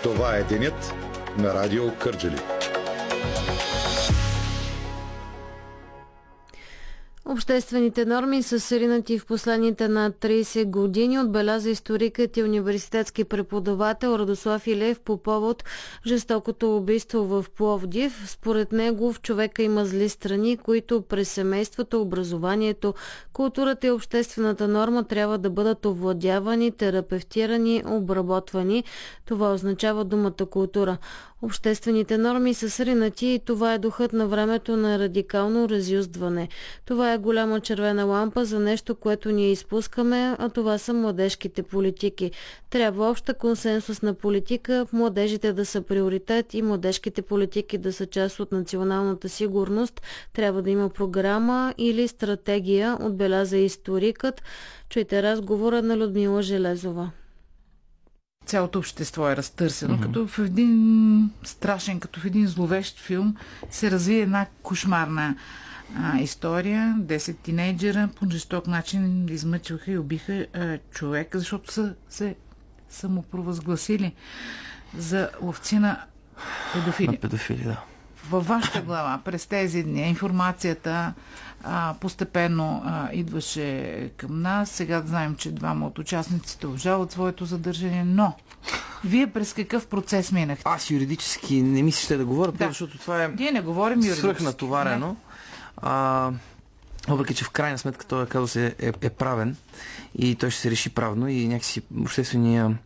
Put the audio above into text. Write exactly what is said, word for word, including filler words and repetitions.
Това е денят на Радио Кърджали. Обществените норми са сринати в последните над трийсет години, отбеляза историкът и университетски преподавател Радослав Илиев по повод жестокото убийство в Пловдив. Според него в човека има зли страни, които през семейството, образованието, културата и обществената норма трябва да бъдат овладявани, терапевтирани, обработвани. Това означава думата култура. Обществените норми са сринати и това е духът на времето на радикално разюздване. Това е голяма червена лампа за нещо, което ние изпускаме, а това са младежките политики. Трябва обща консенсусна политика, младежите да са приоритет и младежките политики да са част от националната сигурност. Трябва да има програма или стратегия, отбеляза историкът. Чуйте разговора на Людмила Железова. Цялото общество е разтърсено, mm-hmm. като в един страшен, като в един зловещ филм се разви една кошмарна а, история. Десет тинейджера по жесток начин измъчваха и убиха а, човек, защото са се самопровъзгласили за ловци на педофили. На педофили, да. Във вашата глава през тези дни информацията а, постепенно а, идваше към нас. Сега знаем, че двама от участниците обжалват своето задържане, но вие през какъв процес минахте? Аз юридически не ми се ще да говоря, да. защото това е Ние не говорим юридически. Свръхнатоварено. А, въпреки, че в крайна сметка той казус е, е, е правен и той ще се реши правно и някакси обществения